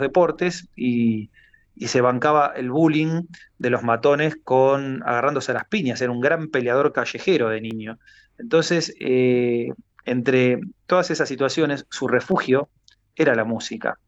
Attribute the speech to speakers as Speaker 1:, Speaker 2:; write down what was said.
Speaker 1: deportes y se bancaba el bullying de los matones agarrándose a las piñas. Era un gran peleador callejero de niño. Entonces, entre todas esas situaciones, su refugio era la música.